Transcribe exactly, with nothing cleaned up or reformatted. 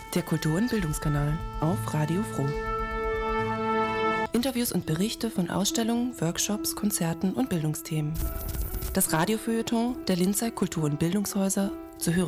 Der Kultur- und Bildungskanal auf Radio Froh. Interviews und Berichte von Ausstellungen, Workshops, Konzerten und Bildungsthemen. Das Radiofeuilleton der Linzer Kultur- und Bildungshäuser zu hören